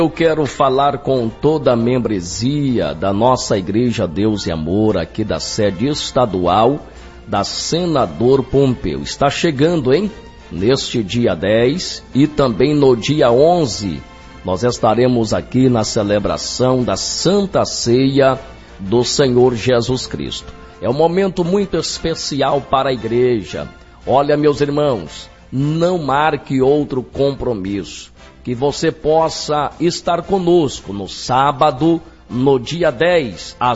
Eu quero falar com toda a membresia da nossa Igreja Deus e Amor, aqui da sede estadual da Senador Pompeu. Está chegando, hein? Neste dia 10 e também no dia 11, nós estaremos aqui na celebração da Santa Ceia do Senhor Jesus Cristo. É um momento muito especial para a igreja. Olha, meus irmãos, não marque outro compromisso. Que você possa estar conosco no sábado, no dia 10, às